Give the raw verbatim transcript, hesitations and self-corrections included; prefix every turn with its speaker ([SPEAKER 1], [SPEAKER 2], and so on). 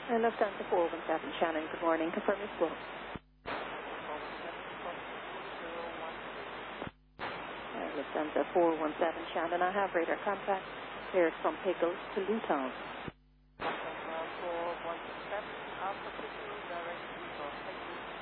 [SPEAKER 1] Uh, Lufthansa four one seven, Shannon, good morning. Confirm your score. Uh, Lufthansa four one seven, Shannon, I have radar contact. Cleared from Pickles to Luton.